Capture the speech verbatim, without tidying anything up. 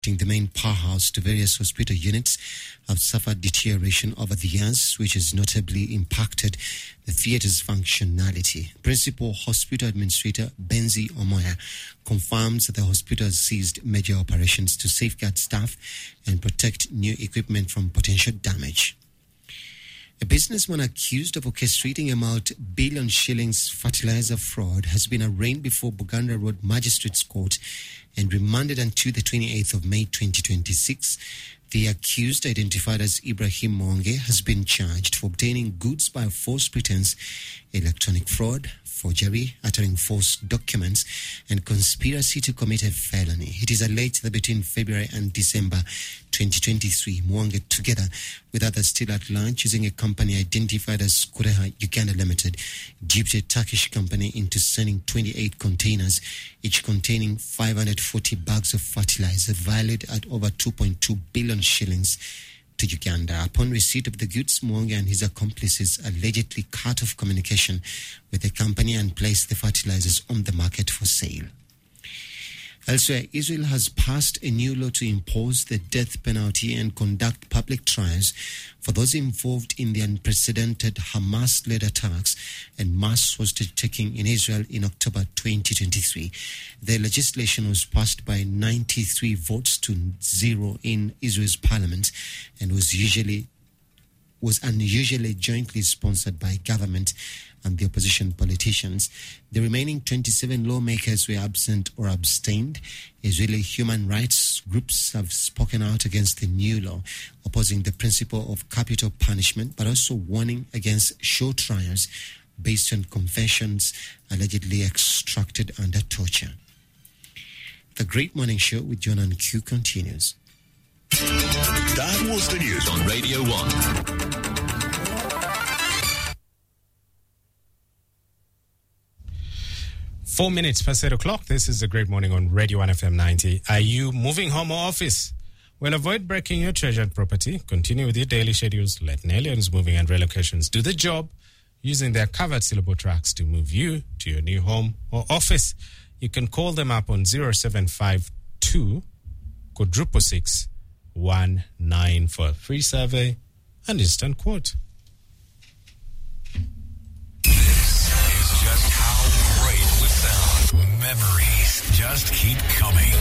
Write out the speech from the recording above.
the main powerhouse to various hospital units have suffered deterioration over the years, which has notably impacted the theatre's functionality. Principal Hospital Administrator Benzi Omoya confirms that the hospital has ceased major operations to safeguard staff and protect new equipment from potential damage. A businessman accused of orchestrating a multi-billion shillings fertilizer fraud has been arraigned before Buganda Road Magistrates Court and remanded until the twenty-eighth of May twenty twenty-six. The accused, identified as Ibrahim Mwonge, has been charged for obtaining goods by false pretense, electronic fraud, forgery, uttering false documents, and conspiracy to commit a felony. It is alleged that between February and December twenty twenty-three, Mwonge, together with others still at large, using a company identified as Kureha Uganda Limited, duped a Turkish company into sending twenty-eight containers, each containing five hundred forty bags of fertilizer, valued at over two point two billion shillings, to Uganda. Upon receipt of the goods, Mwonge and his accomplices allegedly cut off communication with the company and placed the fertilizers on the market for sale. Elsewhere, Israel has passed a new law to impose the death penalty and conduct public trials for those involved in the unprecedented Hamas-led attacks and mass hostage-taking in Israel in October twenty twenty-three. The legislation was passed by ninety-three votes to zero in Israel's parliament and was usually was unusually jointly sponsored by government and the opposition politicians. The remaining twenty-seven lawmakers were absent or abstained. Israeli human rights groups have spoken out against the new law, opposing the principle of capital punishment, but also warning against show trials based on confessions allegedly extracted under torture. The Great Morning Show with John and Q continues. That was the news on Radio one. Four minutes past eight o'clock. This is the Great Morning on Radio one F M ninety. Are you moving home or office? Well, avoid breaking your treasured property. Continue with your daily schedules. Let Aliens Moving and Relocations do the job using their covered syllable tracks to move you to your new home or office. You can call them up on zero seven five two quadruple six one nine for a free survey and instant quote. This is just how great it would sound. Memories just keep coming.